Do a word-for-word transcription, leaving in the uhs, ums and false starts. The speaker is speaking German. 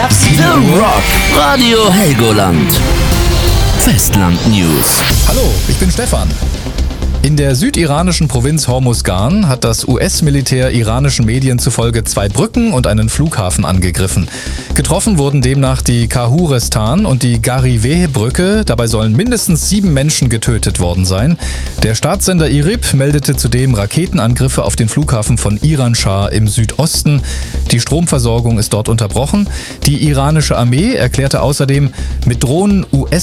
The Rock. Radio Helgoland. Festland News. Hallo, ich bin Stefan. In der südiranischen Provinz Hormuzgan hat das U S-Militär iranischen Medien zufolge zwei Brücken und einen Flughafen angegriffen. Getroffen wurden demnach die Kahurestan und die Gariveh-Brücke. Dabei sollen mindestens sieben Menschen getötet worden sein. Der Staatssender I R I B meldete zudem Raketenangriffe auf den Flughafen von Iran-Schah im Südosten. Die Stromversorgung ist dort unterbrochen. Die iranische Armee erklärte außerdem, mit Drohnen U S